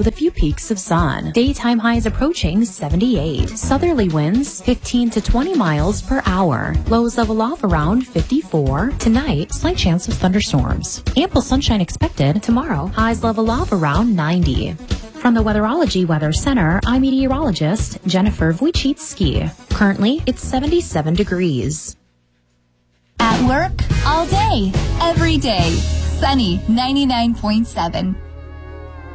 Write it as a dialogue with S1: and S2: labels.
S1: with a few peaks of sun. Daytime highs approaching 78. Southerly winds 15 to 20 miles per hour. Lows level off around 54. Tonight, slight chance of thunderstorms. Ample sunshine expected tomorrow. Highs level off around 90. From the Weatherology Weather Center, I'm meteorologist Jennifer Wojcicki. Currently, it's 77 degrees.
S2: At work, all day, every day. Sunny 99.7.